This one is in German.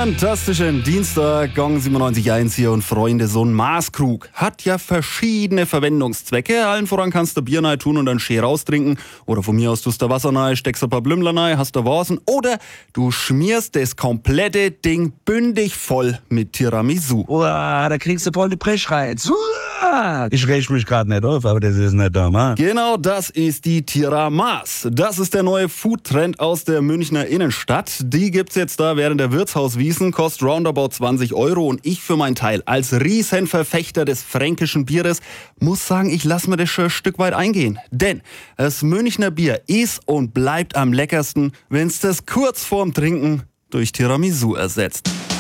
Fantastischen Dienstag, Gong 97.1 hier und Freunde, so ein Maßkrug hat ja verschiedene Verwendungszwecke. Allen voran kannst du Bier rein tun und dann schön raustrinken. Oder von mir aus tust du Wasser rein, steckst ein paar Blümler rein, hast du Vasen. Oder du schmierst das komplette Ding bündig voll mit Tiramisu. Uah, da kriegst du voll die Brechreiz. Ich reg mich gerade nicht auf, aber das ist nicht normal. Genau, das ist die Tiramas. Das ist der neue Foodtrend aus der Münchner Innenstadt. Die gibt's jetzt da während der Wirtshauswiesen, kostet roundabout 20 Euro. Und ich für meinen Teil, als Riesenverfechter des fränkischen Bieres, muss sagen, ich lasse mir das schon ein Stück weit eingehen. Denn das Münchner Bier ist und bleibt am leckersten, wenn's das kurz vorm Trinken durch Tiramisu ersetzt.